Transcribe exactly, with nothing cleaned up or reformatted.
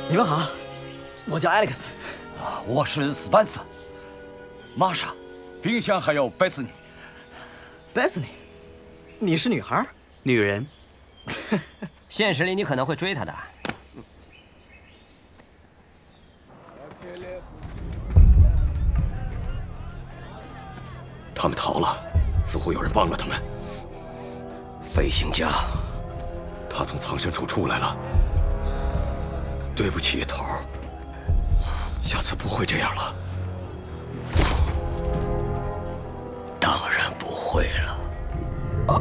你们好，我叫 Alex。 啊，我是斯班瑟。玛莎，冰箱还有贝斯尼。 贝斯尼，你是女孩？ 女人。 现实里你可能会追她的。 他们逃了，似乎有人帮了他们。飞行家，他从藏身处出来了。对不起，头儿，下次不会这样了。 当然不会了。